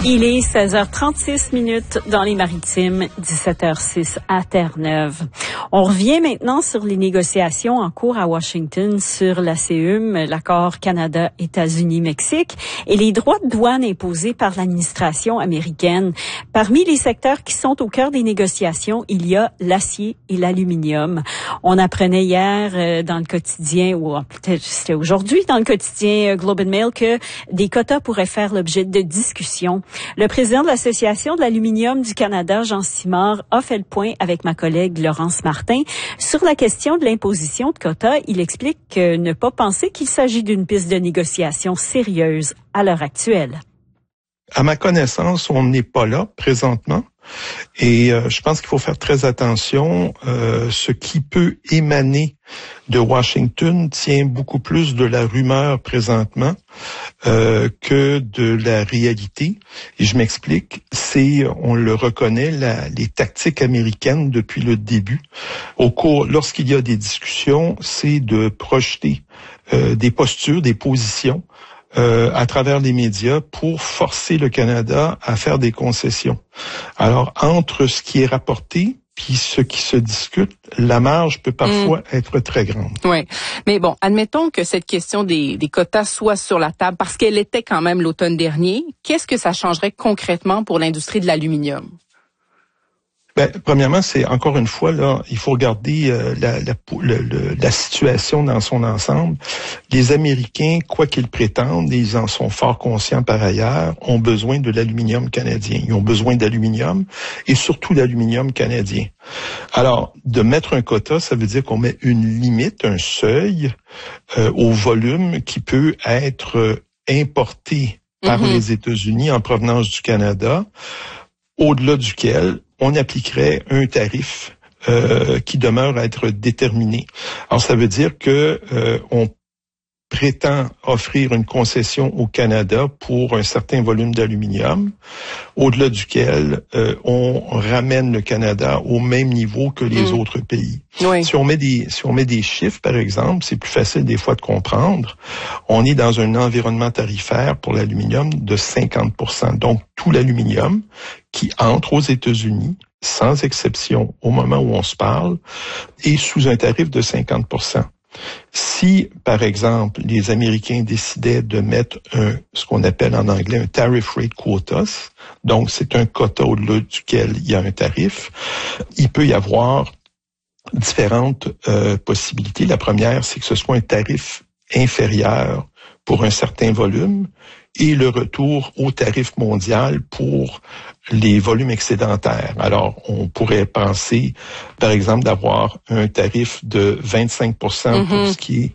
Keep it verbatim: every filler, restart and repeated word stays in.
Il est seize heures trente-six minutes dans les Maritimes, dix-sept heures six à Terre-Neuve. On revient maintenant sur les négociations en cours à Washington sur la C E U M, l'accord Canada-États-Unis-Mexique, et les droits de douane imposés par l'administration américaine. Parmi les secteurs qui sont au cœur des négociations, il y a l'acier et l'aluminium. On apprenait hier euh, dans le quotidien, ou peut-être c'était aujourd'hui dans le quotidien euh, Globe and Mail, que des quotas pourraient faire l'objet de discussions. Le président de l'Association de l'aluminium du Canada, Jean Simard, a fait le point avec ma collègue Laurence Martin sur la question de l'imposition de quotas. Il explique que ne pas penser qu'il s'agit d'une piste de négociation sérieuse à l'heure actuelle. À ma connaissance, on n'est pas là présentement. Et euh, je pense qu'il faut faire très attention. Euh, ce qui peut émaner de Washington tient beaucoup plus de la rumeur présentement euh, que de la réalité. Et je m'explique, c'est, on le reconnaît, la, les tactiques américaines depuis le début. Au cours, lorsqu'il y a des discussions, c'est de projeter euh, des postures, des positions Euh, à travers les médias pour forcer le Canada à faire des concessions. Alors, entre ce qui est rapporté puis ce qui se discute, la marge peut parfois mmh. être très grande. Oui, mais bon, admettons que cette question des, des quotas soit sur la table parce qu'elle était quand même l'automne dernier. Qu'est-ce que ça changerait concrètement pour l'industrie de l'aluminium? Ben, premièrement, c'est encore une fois là, il faut regarder euh, la, la, le, le, la situation dans son ensemble. Les Américains, quoi qu'ils prétendent, et ils en sont fort conscients par ailleurs, ont besoin de l'aluminium canadien. Ils ont besoin d'aluminium et surtout d'aluminium canadien. Alors, de mettre un quota, ça veut dire qu'on met une limite, un seuil euh, au volume qui peut être importé par mm-hmm. les États-Unis en provenance du Canada, au-delà duquel on appliquerait un tarif euh, qui demeure à être déterminé. Alors, ça veut dire que euh, on prétend offrir une concession au Canada pour un certain volume d'aluminium, au-delà duquel euh, on ramène le Canada au même niveau que les mmh. autres pays. Oui. Si on met des si on met des chiffres, par exemple, c'est plus facile des fois de comprendre. On est dans un environnement tarifaire pour l'aluminium de cinquante pour cent. Donc, tout l'aluminium qui entre aux États-Unis, sans exception, au moment où on se parle, est sous un tarif de cinquante pour cent. Si, par exemple, les Américains décidaient de mettre un, ce qu'on appelle en anglais un tariff rate quotas, donc c'est un quota au-delà duquel il y a un tarif, il peut y avoir différentes euh, possibilités. La première, c'est que ce soit un tarif inférieur pour un certain volume et le retour au tarif mondial pour les volumes excédentaires. Alors, on pourrait penser, par exemple, d'avoir un tarif de vingt-cinq pour cent mm-hmm. pour ce qui est